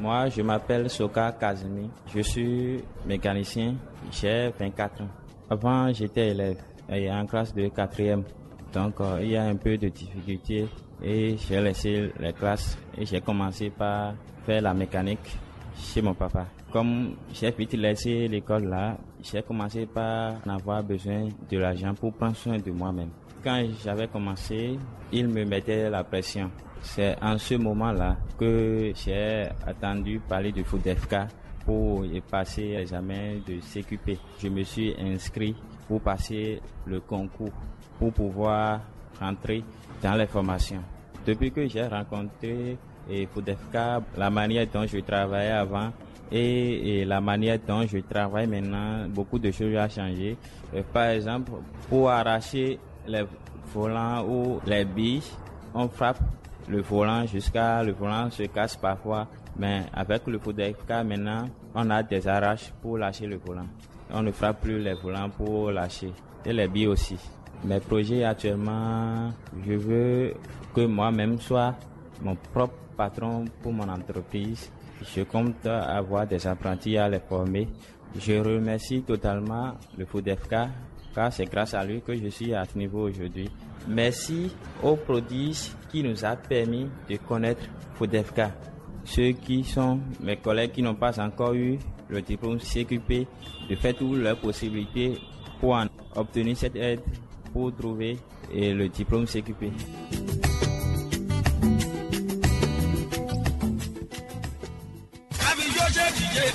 Moi, je m'appelle Soka Kazumi. Je suis mécanicien. J'ai 24 ans. Avant, j'étais élève et en classe de 4e. Donc, il y a un peu de difficulté et j'ai laissé les classes et j'ai commencé par faire la mécanique chez mon papa. Comme j'ai vite laissé l'école là, j'ai commencé par en avoir besoin de l'argent pour prendre soin de moi-même. Quand j'avais commencé, il me mettait la pression. C'est en ce moment-là que j'ai attendu parler de FODEFK pour y passer l'examen de CQP. Je me suis inscrit pour passer le concours pour pouvoir rentrer dans les formations. Depuis que j'ai rencontré FODEFK, la manière dont je travaillais avant et la manière dont je travaille maintenant, beaucoup de choses ont changé. Par exemple, pour arracher les volants ou les billes, on frappe le volant jusqu'à le volant se casse parfois, mais avec le FODEFK maintenant, on a des arraches pour lâcher le volant. On ne frappe plus les volants pour lâcher et les billes aussi. Mes projets actuellement, je veux que moi-même soit mon propre patron pour mon entreprise. Je compte avoir des apprentis à les former. Je remercie totalement le FODEFK car c'est grâce à lui que je suis à ce niveau aujourd'hui. Merci aux prodiges qui nous a permis de connaître FODEFK. Ceux qui sont mes collègues qui n'ont pas encore eu le diplôme CQP, de faire toutes leurs possibilités pour en obtenir cette aide pour trouver le diplôme CQP.